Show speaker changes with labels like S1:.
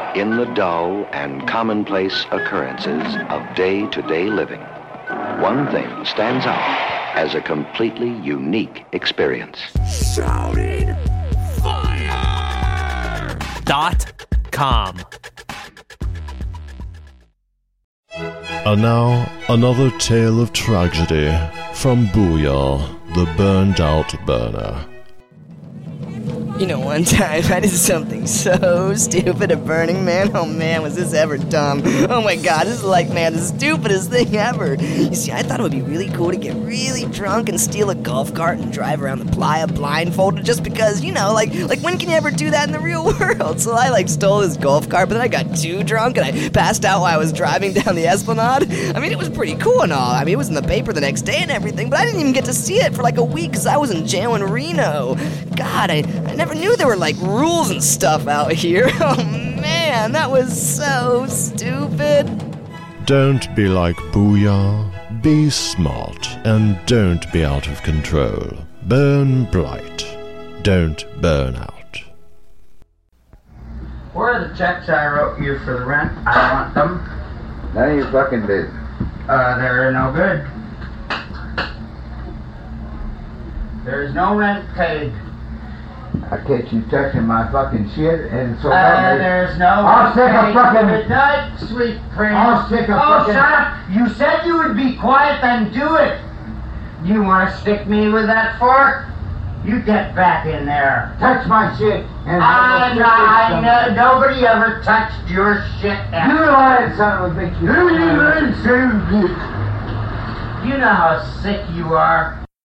S1: In the dull and commonplace occurrences of day-to-day living, one thing stands out as a completely unique experience.
S2: Shouting fire!
S3: .com.
S4: And now, another tale of tragedy from Booyah, the burned-out burner.
S5: You know, one time I did something so stupid at Burning Man. Oh man, was this ever dumb. Oh my god, this is like, man, the stupidest thing ever. You see, I thought it would be really cool to get really drunk and steal a golf cart and drive around the playa blindfolded just because, you know, like when can you ever do that in the real world? So I stole this golf cart, but then I got too drunk and I passed out while I was driving down the Esplanade. I mean, it was pretty cool and all. I mean, it was in the paper the next day and everything, but I didn't even get to see it for like a week because I was in jail in Reno. God, I never knew there were rules and stuff out here. Oh man, that was so stupid.
S4: Don't be like Booyah. Be smart and don't be out of control. Burn bright. Don't burn out.
S6: Where are the checks I wrote you for the rent? I want them.
S7: None of your fucking business.
S6: They're no good. There's no rent paid.
S7: I catch you touching my fucking shit, and so
S6: there's no
S7: I'll stick a fucking...
S6: Good night, sweet prince.
S7: I'll stick a fucking...
S6: shut up! You said you would be quiet, then do it! You want to stick me with that fork? You get back in there.
S7: Touch my shit, and...
S6: nobody ever touched your shit ever.
S7: You lying son of a bitch.
S6: You know how sick you are.